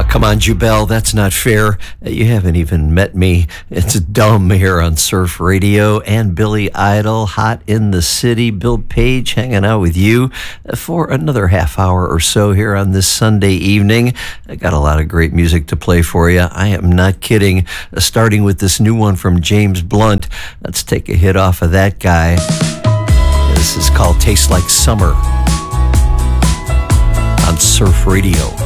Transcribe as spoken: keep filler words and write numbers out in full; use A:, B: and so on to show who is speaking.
A: Come on, Jubel, that's not fair. You haven't even met me. It's dumb here on Surf Radio. And Billy Idol, Hot in the City. Bill Page hanging out with you for another half hour or so here on this Sunday evening. I got a lot of great music to play for you. I am not kidding. Starting with this new one from James Blunt. Let's take a hit off of that guy. This is called Tastes Like Summer on Surf Radio.